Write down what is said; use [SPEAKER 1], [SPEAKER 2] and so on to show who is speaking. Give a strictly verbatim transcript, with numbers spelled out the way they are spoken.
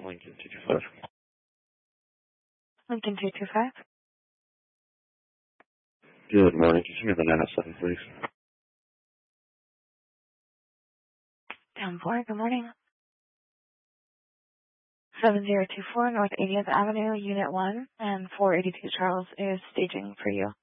[SPEAKER 1] Lincoln two two five.
[SPEAKER 2] Lincoln two two five.
[SPEAKER 1] Good morning. Can you give me the nine oh seven, please?
[SPEAKER 2] Down four, good morning. seven zero two four North eightieth Avenue, Unit one, and four eighty-two Charles is staging for you.